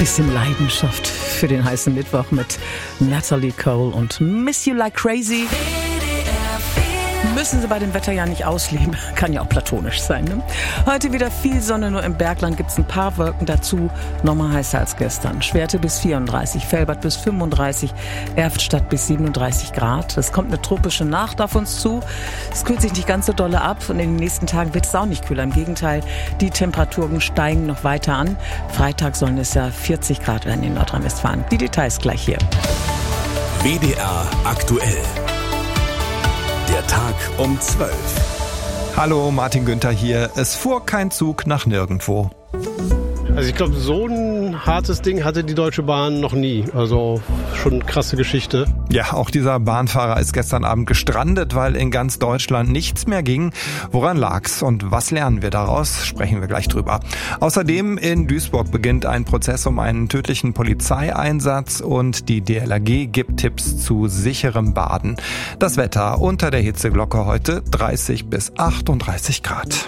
Bisschen Leidenschaft für den heißen Mittwoch mit Natalie Cole und Miss You Like Crazy. Müssen Sie bei dem Wetter ja nicht ausleben. Kann ja auch platonisch sein, ne? Heute wieder viel Sonne, nur im Bergland gibt's ein paar Wolken dazu. Nochmal heißer als gestern. Schwerte bis 34, Velbert bis 35, Erftstadt bis 37 Grad. Es kommt eine tropische Nacht auf uns zu. Es kühlt sich nicht ganz so dolle ab und in den nächsten Tagen wird es auch nicht kühler. Im Gegenteil, die Temperaturen steigen noch weiter an. Freitag sollen es ja 40 Grad werden in Nordrhein-Westfalen. Die Details gleich hier. WDR aktuell. Der Tag um 12. Hallo, Martin Günther hier. Es fuhr kein Zug nach nirgendwo. Also ich glaube, so ein hartes Ding hatte die Deutsche Bahn noch nie. Also schon eine krasse Geschichte. Ja, auch dieser Bahnfahrer ist gestern Abend gestrandet, weil in ganz Deutschland nichts mehr ging. Woran lag's und was lernen wir daraus? Sprechen wir gleich drüber. Außerdem in Duisburg beginnt ein Prozess um einen tödlichen Polizeieinsatz und die DLRG gibt Tipps zu sicherem Baden. Das Wetter unter der Hitzeglocke heute 30 bis 38 Grad.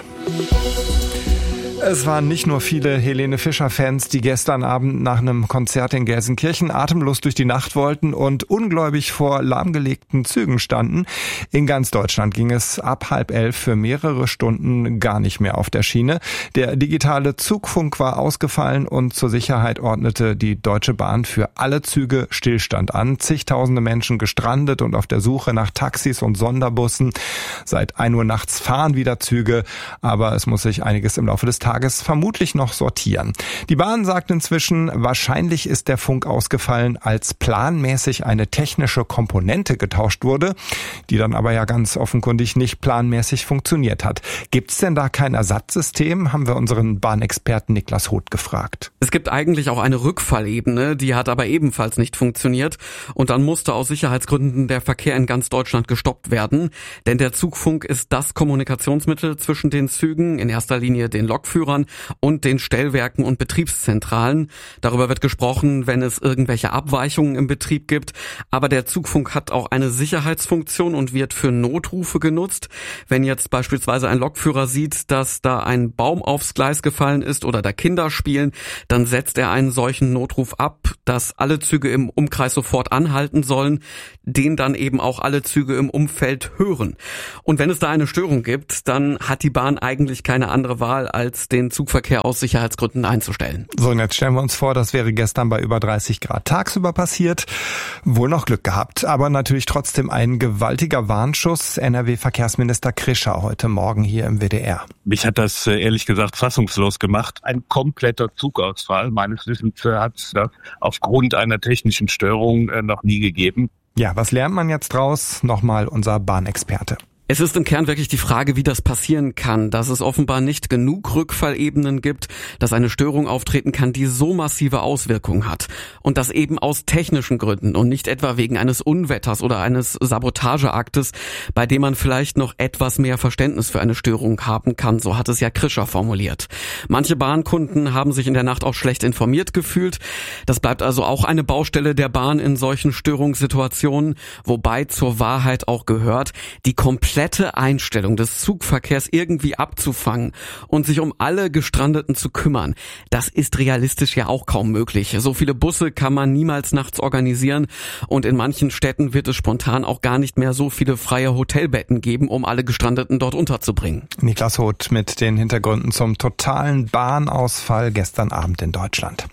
Es waren nicht nur viele Helene Fischer-Fans, die gestern Abend nach einem Konzert in Gelsenkirchen atemlos durch die Nacht wollten und ungläubig vor lahmgelegten Zügen standen. In ganz Deutschland ging es ab 10:30 für mehrere Stunden gar nicht mehr auf der Schiene. Der digitale Zugfunk war ausgefallen und zur Sicherheit ordnete die Deutsche Bahn für alle Züge Stillstand an. Zigtausende Menschen gestrandet und auf der Suche nach Taxis und Sonderbussen. Seit 1 Uhr nachts fahren wieder Züge, aber es muss sich einiges im Laufe des Tages vermutlich noch sortieren. Die Bahn sagt inzwischen, wahrscheinlich ist der Funk ausgefallen, als planmäßig eine technische Komponente getauscht wurde, die dann aber ja ganz offenkundig nicht planmäßig funktioniert hat. Gibt's denn da kein Ersatzsystem? Haben wir unseren Bahnexperten Niklas Hoth gefragt. Es gibt eigentlich auch eine Rückfallebene, die hat aber ebenfalls nicht funktioniert und dann musste aus Sicherheitsgründen der Verkehr in ganz Deutschland gestoppt werden, denn der Zugfunk ist das Kommunikationsmittel zwischen den Zügen, in erster Linie den Lokführern und den Stellwerken und Betriebszentralen. Darüber wird gesprochen, wenn es irgendwelche Abweichungen im Betrieb gibt. Aber der Zugfunk hat auch eine Sicherheitsfunktion und wird für Notrufe genutzt. Wenn jetzt beispielsweise ein Lokführer sieht, dass da ein Baum aufs Gleis gefallen ist oder da Kinder spielen, dann setzt er einen solchen Notruf ab, dass alle Züge im Umkreis sofort anhalten sollen, den dann eben auch alle Züge im Umfeld hören. Und wenn es da eine Störung gibt, dann hat die Bahn eigentlich keine andere Wahl, als den Zugverkehr aus Sicherheitsgründen einzustellen. So, und jetzt stellen wir uns vor, das wäre gestern bei über 30 Grad tagsüber passiert. Wohl noch Glück gehabt, aber natürlich trotzdem ein gewaltiger Warnschuss. NRW-Verkehrsminister Krischer heute Morgen hier im WDR. Mich hat das ehrlich gesagt fassungslos gemacht. Ein kompletter Zugausfall. Meines Wissens hat es das aufgrund einer technischen Störung noch nie gegeben. Ja, was lernt man jetzt draus? Nochmal unser Bahnexperte. Es ist im Kern wirklich die Frage, wie das passieren kann, dass es offenbar nicht genug Rückfallebenen gibt, dass eine Störung auftreten kann, die so massive Auswirkungen hat. Und das eben aus technischen Gründen und nicht etwa wegen eines Unwetters oder eines Sabotageaktes, bei dem man vielleicht noch etwas mehr Verständnis für eine Störung haben kann, so hat es ja Krischer formuliert. Manche Bahnkunden haben sich in der Nacht auch schlecht informiert gefühlt. Das bleibt also auch eine Baustelle der Bahn in solchen Störungssituationen, wobei zur Wahrheit auch gehört, die komplette Einstellung des Zugverkehrs irgendwie abzufangen und sich um alle Gestrandeten zu kümmern, das ist realistisch ja auch kaum möglich. So viele Busse kann man niemals nachts organisieren und in manchen Städten wird es spontan auch gar nicht mehr so viele freie Hotelbetten geben, um alle Gestrandeten dort unterzubringen. Niklas Hoth mit den Hintergründen zum totalen Bahnausfall gestern Abend in Deutschland.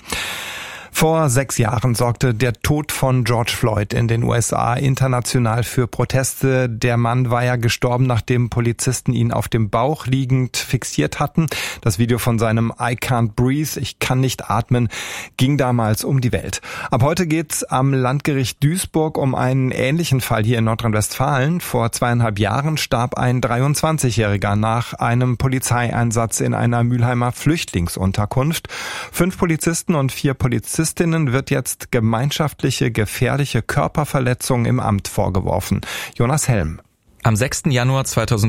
Vor 6 Jahren sorgte der Tod von George Floyd in den USA international für Proteste. Der Mann war ja gestorben, nachdem Polizisten ihn auf dem Bauch liegend fixiert hatten. Das Video von seinem I Can't Breathe, ich kann nicht atmen, ging damals um die Welt. Ab heute geht's am Landgericht Duisburg um einen ähnlichen Fall hier in Nordrhein-Westfalen. Vor 2,5 Jahren starb ein 23-Jähriger nach einem Polizeieinsatz in einer Mülheimer Flüchtlingsunterkunft. 5 Polizisten und 4 Polizistinnen wird jetzt gemeinschaftliche gefährliche Körperverletzung im Amt vorgeworfen. Jonas Helm. Am 6. Januar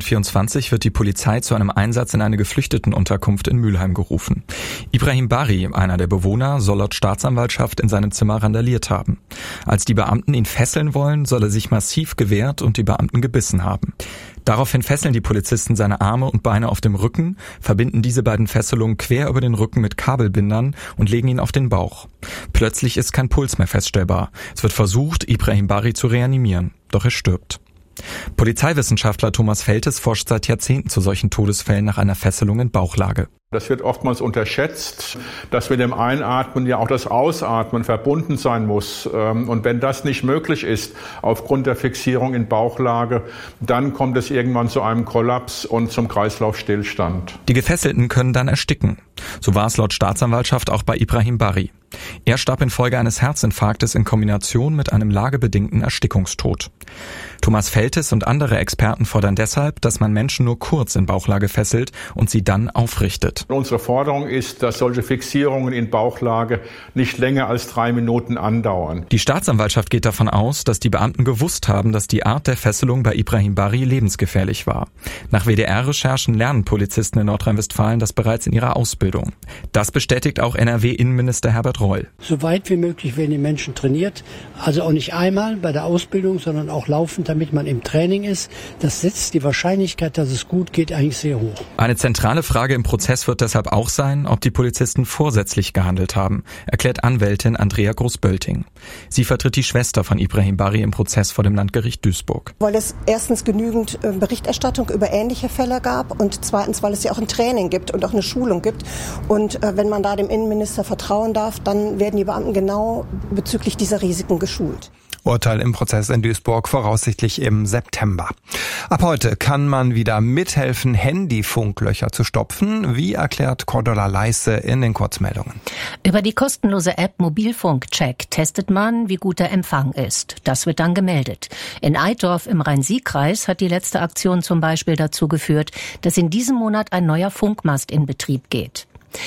2024 wird die Polizei zu einem Einsatz in eine Geflüchtetenunterkunft in Mülheim gerufen. Ibrahim Bari, einer der Bewohner, soll laut Staatsanwaltschaft in seinem Zimmer randaliert haben. Als die Beamten ihn fesseln wollen, soll er sich massiv gewehrt und die Beamten gebissen haben. Daraufhin fesseln die Polizisten seine Arme und Beine auf dem Rücken, verbinden diese beiden Fesselungen quer über den Rücken mit Kabelbindern und legen ihn auf den Bauch. Plötzlich ist kein Puls mehr feststellbar. Es wird versucht, Ibrahim Bari zu reanimieren, doch er stirbt. Polizeiwissenschaftler Thomas Feltes forscht seit Jahrzehnten zu solchen Todesfällen nach einer Fesselung in Bauchlage. Das wird oftmals unterschätzt, dass mit dem Einatmen ja auch das Ausatmen verbunden sein muss. Und wenn das nicht möglich ist, aufgrund der Fixierung in Bauchlage, dann kommt es irgendwann zu einem Kollaps und zum Kreislaufstillstand. Die Gefesselten können dann ersticken. So war es laut Staatsanwaltschaft auch bei Ibrahim Bari. Er starb infolge eines Herzinfarktes in Kombination mit einem lagebedingten Erstickungstod. Thomas Feltes und andere Experten fordern deshalb, dass man Menschen nur kurz in Bauchlage fesselt und sie dann aufrichtet. Unsere Forderung ist, dass solche Fixierungen in Bauchlage nicht länger als 3 Minuten andauern. Die Staatsanwaltschaft geht davon aus, dass die Beamten gewusst haben, dass die Art der Fesselung bei Ibrahim Bari lebensgefährlich war. Nach WDR-Recherchen lernen Polizisten in Nordrhein-Westfalen das bereits in ihrer Ausbildung. Das bestätigt auch NRW-Innenminister Herbert Reul. So weit wie möglich werden die Menschen trainiert, also auch nicht einmal bei der Ausbildung, sondern auch laufend, damit man im Training ist. Das setzt die Wahrscheinlichkeit, dass es gut geht, eigentlich sehr hoch. Eine zentrale Frage im Prozess wird deshalb auch sein, ob die Polizisten vorsätzlich gehandelt haben, erklärt Anwältin Andrea Groß-Bölting. Sie vertritt die Schwester von Ibrahim Bari im Prozess vor dem Landgericht Duisburg. Weil es erstens genügend Berichterstattung über ähnliche Fälle gab und zweitens, weil es ja auch ein Training gibt und auch eine Schulung gibt. Und wenn man da dem Innenminister vertrauen darf, dann werden die Beamten genau bezüglich dieser Risiken geschult. Urteil im Prozess in Duisburg voraussichtlich im September. Ab heute kann man wieder mithelfen, Handyfunklöcher zu stopfen, wie erklärt Cordula Leisse in den Kurzmeldungen. Über die kostenlose App Mobilfunkcheck testet man, wie gut der Empfang ist. Das wird dann gemeldet. In Eitorf im Rhein-Sieg-Kreis hat die letzte Aktion zum Beispiel dazu geführt, dass in diesem Monat ein neuer Funkmast in Betrieb geht.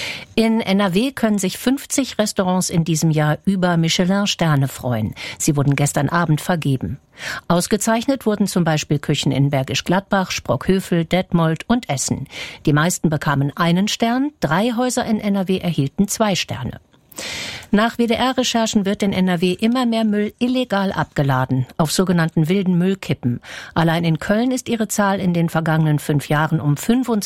In NRW können sich 50 Restaurants in diesem Jahr über Michelin-Sterne freuen. Sie wurden gestern Abend vergeben. Ausgezeichnet wurden zum Beispiel Küchen in Bergisch Gladbach, Sprockhövel, Detmold und Essen. Die meisten bekamen 1 Stern, 3 Häuser in NRW erhielten 2 Sterne. Nach WDR-Recherchen wird in NRW immer mehr Müll illegal abgeladen, auf sogenannten wilden Müllkippen. Allein in Köln ist ihre Zahl in den vergangenen 5 Jahren um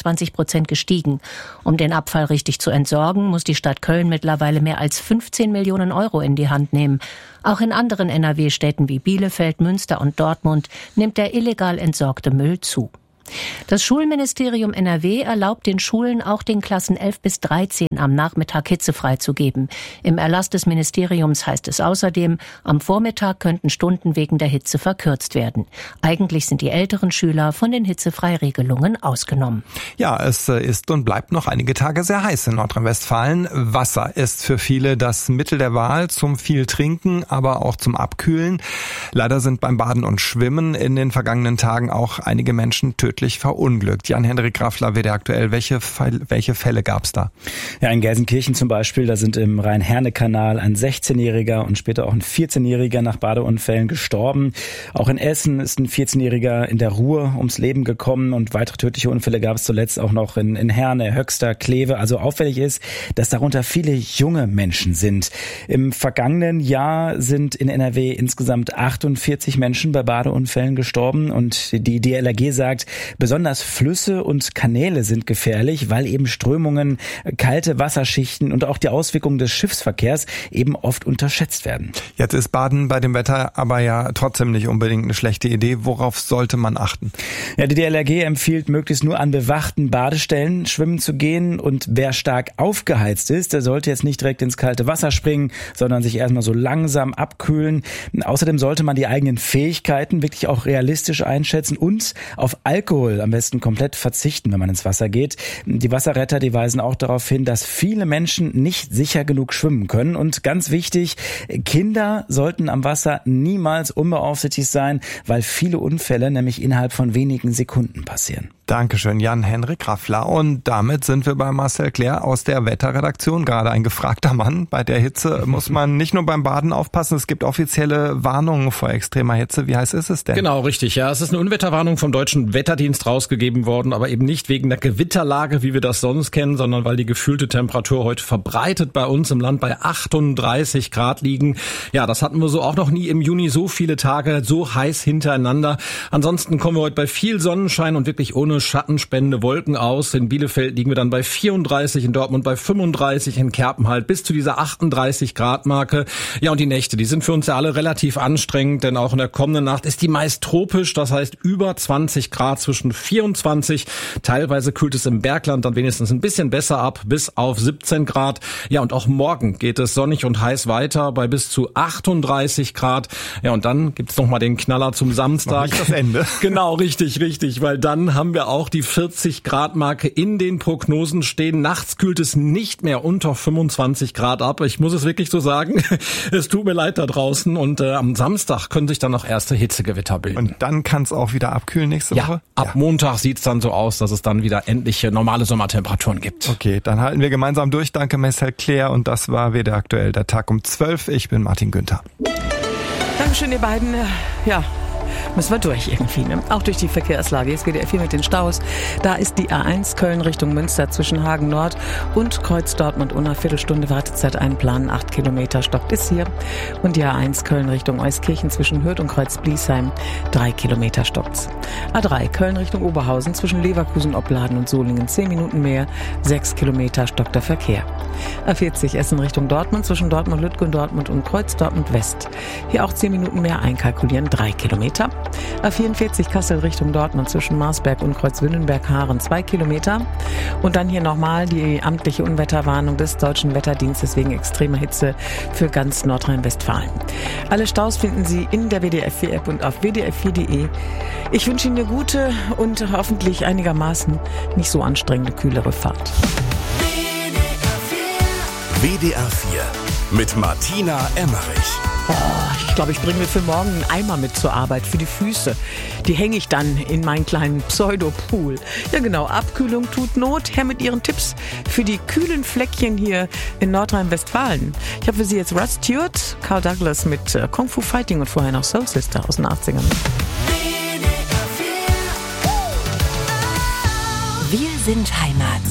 25% gestiegen. Um den Abfall richtig zu entsorgen, muss die Stadt Köln mittlerweile mehr als 15 Millionen Euro in die Hand nehmen. Auch in anderen NRW-Städten wie Bielefeld, Münster und Dortmund nimmt der illegal entsorgte Müll zu. Das Schulministerium NRW erlaubt den Schulen auch den Klassen 11 bis 13 am Nachmittag hitzefrei zu geben. Im Erlass des Ministeriums heißt es außerdem, am Vormittag könnten Stunden wegen der Hitze verkürzt werden. Eigentlich sind die älteren Schüler von den Hitzefreiregelungen ausgenommen. Ja, es ist und bleibt noch einige Tage sehr heiß in Nordrhein-Westfalen. Wasser ist für viele das Mittel der Wahl zum viel Trinken, aber auch zum Abkühlen. Leider sind beim Baden und Schwimmen in den vergangenen Tagen auch einige Menschen tödlich verunglückt. Jan-Henrik Graffler, WDR aktuell. Welche Fälle gab es da? Ja, in Gelsenkirchen zum Beispiel, da sind im Rhein-Herne-Kanal ein 16-Jähriger und später auch ein 14-Jähriger nach Badeunfällen gestorben. Auch in Essen ist ein 14-Jähriger in der Ruhr ums Leben gekommen und weitere tödliche Unfälle gab es zuletzt auch noch in Herne, Höxter, Kleve. Also auffällig ist, dass darunter viele junge Menschen sind. Im vergangenen Jahr sind in NRW insgesamt 48 Menschen bei Badeunfällen gestorben und die DLRG sagt, besonders Flüsse und Kanäle sind gefährlich, weil eben Strömungen, kalte Wasserschichten und auch die Auswirkungen des Schiffsverkehrs eben oft unterschätzt werden. Jetzt ist Baden bei dem Wetter aber ja trotzdem nicht unbedingt eine schlechte Idee. Worauf sollte man achten? Ja, die DLRG empfiehlt, möglichst nur an bewachten Badestellen schwimmen zu gehen und wer stark aufgeheizt ist, der sollte jetzt nicht direkt ins kalte Wasser springen, sondern sich erstmal so langsam abkühlen. Außerdem sollte man die eigenen Fähigkeiten wirklich auch realistisch einschätzen und auf Alkohol am besten komplett verzichten, wenn man ins Wasser geht. Die Wasserretter, die weisen auch darauf hin, dass viele Menschen nicht sicher genug schwimmen können. Und ganz wichtig, Kinder sollten am Wasser niemals unbeaufsichtigt sein, weil viele Unfälle nämlich innerhalb von wenigen Sekunden passieren. Dankeschön, Jan-Henrik Raffler. Und damit sind wir bei Marcel Clair aus der Wetterredaktion. Gerade ein gefragter Mann. Bei der Hitze muss man nicht nur beim Baden aufpassen, es gibt offizielle Warnungen vor extremer Hitze. Wie heiß ist es denn? Genau, richtig. Ja, es ist eine Unwetterwarnung vom Deutschen Wetterdienst rausgegeben worden, aber eben nicht wegen der Gewitterlage, wie wir das sonst kennen, sondern weil die gefühlte Temperatur heute verbreitet bei uns im Land bei 38 Grad liegen. Ja, das hatten wir so auch noch nie im Juni, so viele Tage so heiß hintereinander. Ansonsten kommen wir heute bei viel Sonnenschein und wirklich ohne schattenspendende Wolken aus. In Bielefeld liegen wir dann bei 34, in Dortmund bei 35, in Kerpen halt bis zu dieser 38 Grad Marke. Ja, und die Nächte, die sind für uns ja alle relativ anstrengend, denn auch in der kommenden Nacht ist die meist tropisch, das heißt über 20 Grad, zwischen 24, teilweise kühlt es im Bergland dann wenigstens ein bisschen besser ab, bis auf 17 Grad. Ja, und auch morgen geht es sonnig und heiß weiter bei bis zu 38 Grad. Ja, und dann gibt's noch mal den Knaller zum Samstag. Noch nicht das Ende. Genau, richtig, weil dann haben wir auch die 40 Grad Marke in den Prognosen stehen. Nachts kühlt es nicht mehr unter 25 Grad ab. Ich muss es wirklich so sagen. Es tut mir leid da draußen. Und am Samstag können sich dann noch erste Hitzegewitter bilden. Und dann kann es auch wieder abkühlen nächste Woche? Ab Montag sieht's dann so aus, dass es dann wieder endlich normale Sommertemperaturen gibt. Okay, dann halten wir gemeinsam durch. Danke, Marcel Clair. Und das war WDR aktuell, der Tag um 12. Ich bin Martin Günther. Dankeschön, ihr beiden. Ja, müssen wir durch irgendwie, ne? Auch durch die Verkehrslage. Jetzt WDR 4 mit den Staus. Da ist die A1 Köln Richtung Münster zwischen Hagen Nord und Kreuz Dortmund. Ohne Viertelstunde Wartezeit einplanen. 8 Kilometer stockt es hier. Und die A1 Köln Richtung Euskirchen zwischen Hürth und Kreuz Bliesheim. 3 Kilometer stockt's. A3 Köln Richtung Oberhausen zwischen Leverkusen, Opladen und Solingen. 10 Minuten mehr. 6 Kilometer stockt der Verkehr. A40 Essen Richtung Dortmund zwischen Dortmund-Lütgen, Dortmund und Kreuz Dortmund West. Hier auch 10 Minuten mehr einkalkulieren. 3 Kilometer. A44 Kassel Richtung Dortmund zwischen Marsberg und Kreuzwindenberg-Haaren 2 Kilometer. Und dann hier nochmal die amtliche Unwetterwarnung des Deutschen Wetterdienstes wegen extremer Hitze für ganz Nordrhein-Westfalen. Alle Staus finden Sie in der WDR 4 App und auf wdr4.de. Ich wünsche Ihnen eine gute und hoffentlich einigermaßen nicht so anstrengende, kühlere Fahrt. WDR 4 mit Martina Emmerich. Oh, ich glaube, ich bringe mir für morgen einen Eimer mit zur Arbeit für die Füße. Die hänge ich dann in meinen kleinen Pseudopool. Ja genau, Abkühlung tut Not. Her mit Ihren Tipps für die kühlen Fleckchen hier in Nordrhein-Westfalen. Ich habe für Sie jetzt Rod Stewart, Carl Douglas mit Kung Fu Fighting und vorher noch Soul Sister aus den 80ern. Wir sind Heimat.